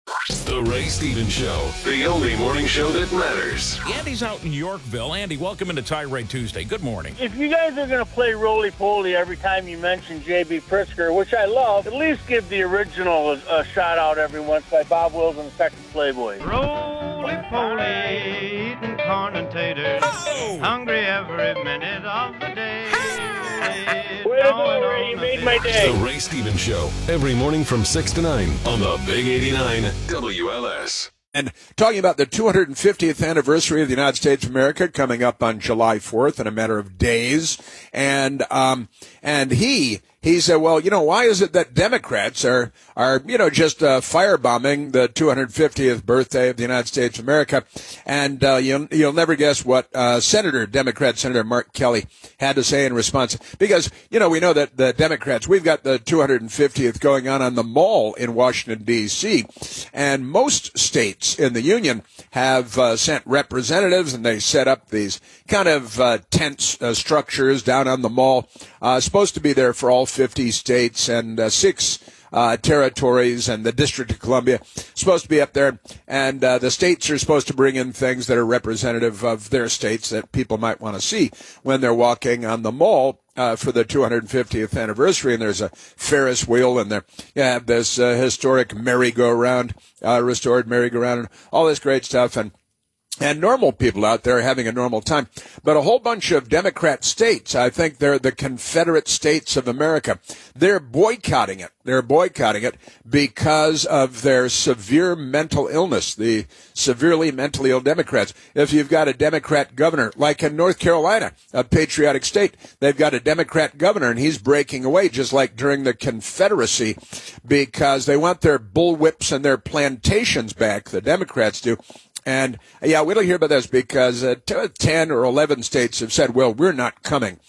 The Ray Stevens Show, the only morning show that matters. Andy's out in Yorkville. Andy, welcome into Tirade Tuesday. Good morning. If you guys are going to play roly-poly every time you mention J.B. Pritzker, which I love, at least give the original a shout-out every once by Bob Wills and the Second Playboy. Roly-poly, eating corn and taters, hungry every minute of the day. Way to go, Ray. You made my day. The Ray Stevens Show, every morning from 6 to 9 on the Big 89 WLS. And talking about the 250th anniversary of the United States of America coming up on July 4th in a matter of days. And he said, well, why is it that Democrats are just firebombing the 250th birthday of the United States of America? And you'll never guess what Democrat Senator Mark Kelly had to say in response. Because, we know that the Democrats, we've got the 250th going on the Mall in Washington, D.C., and most states in the Union have sent representatives, and they set up these kind of tent structures down on the Mall, supposed to be there for all 50 states and 6 territories, and the District of Columbia supposed to be up there, and the states are supposed to bring in things that are representative of their states that people might want to see when they're walking on the Mall for the 250th anniversary. And there's a Ferris wheel, and there you have this historic merry-go-round, restored merry-go-round, and all this great stuff, and normal people out there having a normal time. But a whole bunch of Democrat states, I think they're the Confederate States of America, they're boycotting it. They're boycotting it because of their severe mental illness, the severely mentally ill Democrats. If you've got a Democrat governor, like in North Carolina, a patriotic state, they've got a Democrat governor, and he's breaking away, just like during the Confederacy, because they want their bullwhips and their plantations back, the Democrats do. And, we'll hear about this because 10 or 11 states have said, well, we're not coming.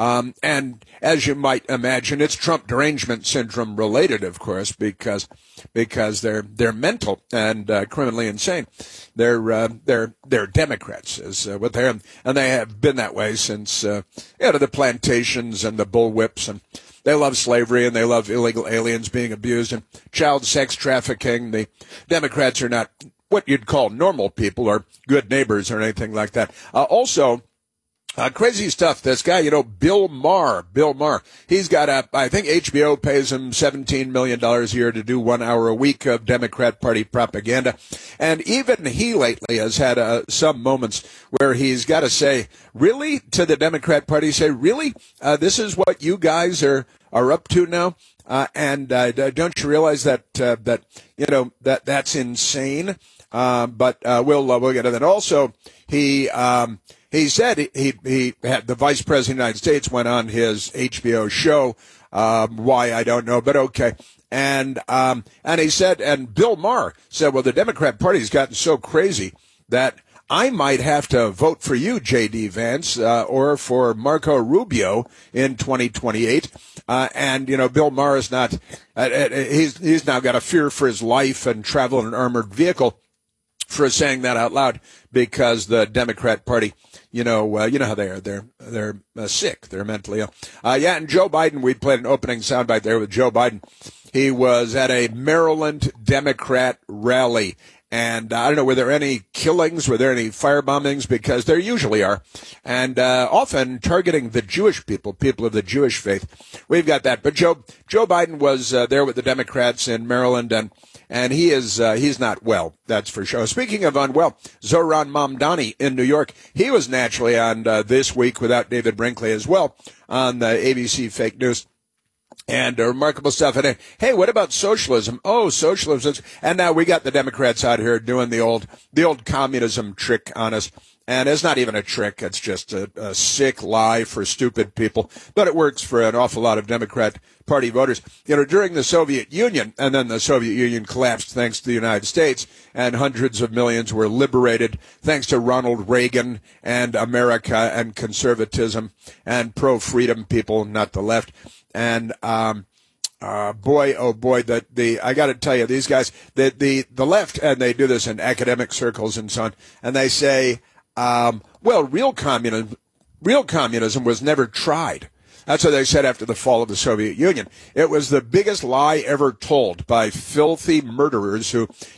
And as you might imagine, it's Trump derangement syndrome related, of course, because they're mental and criminally insane. They're Democrats is what they are, and they have been that way since the plantations and the bullwhips, and they love slavery, and they love illegal aliens being abused and child sex trafficking. The Democrats are not what you'd call normal people or good neighbors or anything like that. Also, crazy stuff. This guy, Bill Maher, he's got I think HBO pays him $17 million a year to do 1 hour a week of Democrat Party propaganda. And even he lately has had some moments where he's got to say, really, to the Democrat Party, really, this is what you guys are up to now? And don't you realize that that's insane? But we'll get to that. Also, he said he had the Vice President of the United States went on his HBO show. Why, I don't know, but okay. And he said, and Bill Maher said, well, the Democrat Party's gotten so crazy that I might have to vote for you, J.D. Vance, or for Marco Rubio in 2028. And Bill Maher is not, he's now got a fear for his life and travel in an armored vehicle for saying that out loud, because the Democrat Party, you know how they are. They're sick. They're mentally ill. And Joe Biden, we played an opening soundbite there with Joe Biden. He was at a Maryland Democrat rally. And I don't know, were there any killings? Were there any firebombings? Because there usually are. And often targeting the Jewish people of the Jewish faith. We've got that. But Joe Biden was there with the Democrats in Maryland, and he's not well, that's for sure. Speaking of unwell, Zohran Mamdani in New York, he was naturally on This Week without David Brinkley as well on the ABC Fake News. And remarkable stuff. And hey, what about socialism? Oh, socialism. And now we got the Democrats out here doing the old communism trick on us. And it's not even a trick. It's just a sick lie for stupid people. But it works for an awful lot of Democrat Party voters. During the Soviet Union, and then the Soviet Union collapsed thanks to the United States, and hundreds of millions were liberated thanks to Ronald Reagan and America and conservatism and pro-freedom people, not the left. And boy, I got to tell you, these guys, the left, and they do this in academic circles and so on, and they say, well, real communism was never tried. That's what they said after the fall of the Soviet Union. It was the biggest lie ever told by filthy murderers who,